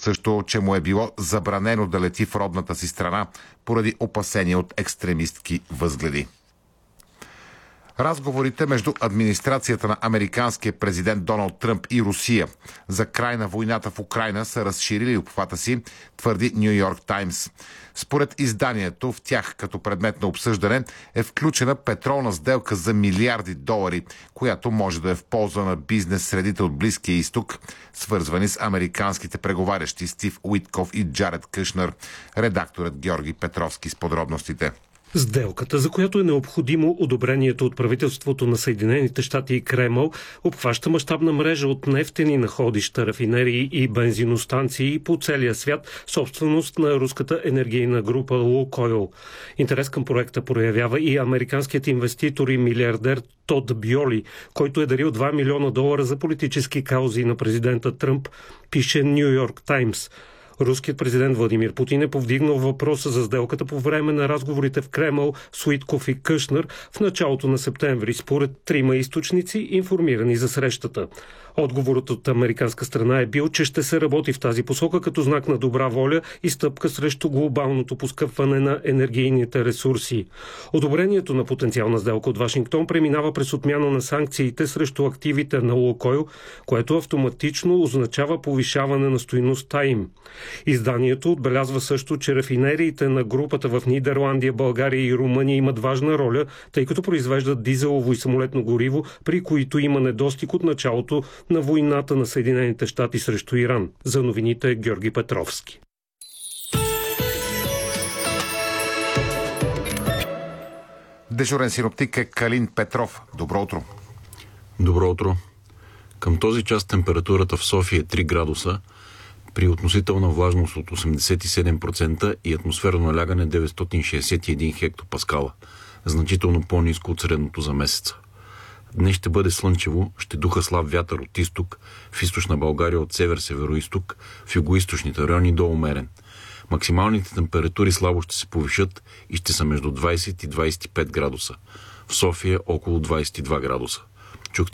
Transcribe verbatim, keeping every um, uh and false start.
Също, че му е било забранено да лети в родната си страна поради опасения от екстремистки възгледи. Разговорите между администрацията на американския президент Доналд Тръмп и Русия за край на войната в Украйна са разширили обхвата си, твърди Ню Йорк Таймс. Според изданието, в тях като предмет на обсъждане е включена петролна сделка за милиарди долари, която може да е в полза на бизнес средите от Близкия изток, свързвани с американските преговарящи Стив Уитков и Джаред Кушнер. Редакторът Георги Петровски с подробностите. Сделката, за която е необходимо одобрението от правителството на Съединените щати и Кремъл, обхваща мащабна мрежа от нефтени находища, рафинерии и бензиностанции по целия свят, собственост на руската енергийна група Лукойл. Интерес към проекта проявява и американският инвеститор и милиардер Тод Бьоли, който е дарил два милиона долара за политически каузи на президента Тръмп, пише Ню Йорк Таймс. Руският президент Владимир Путин е повдигнал въпроса за сделката по време на разговорите в Кремъл с Уитков и Кушнер в началото на септември, според трима източници, информирани за срещата. Отговорът от американска страна е бил, че ще се работи в тази посока като знак на добра воля и стъпка срещу глобалното поскъпване на енергийните ресурси. Одобрението на потенциална сделка от Вашингтон преминава през отмяна на санкциите срещу активите на Лукойл, което автоматично означава повишаване на стойността им. Изданието отбелязва също, че рафинериите на групата в Нидерландия, България и Румъния имат важна роля, тъй като произвеждат дизелово и самолетно гориво, при които има недостиг от началото на войната на Съединените щати срещу Иран. За новините Георги Петровски. Дежурен синоптик е Калин Петров. Добро утро. Добро утро. Към този час температурата в София е три градуса, при относителна влажност от осемдесет и седем процента и атмосферно налягане деветстотин шейсет и един хектопаскала, значително по-ниско от средното за месеца. Днес ще бъде слънчево, ще духа слаб вятър от изток, в източна България от север-североизток, в югоизточните райони до умерен. Максималните температури слабо ще се повишат и ще са между двайсет и двайсет и пет градуса. В София около двайсет и два градуса.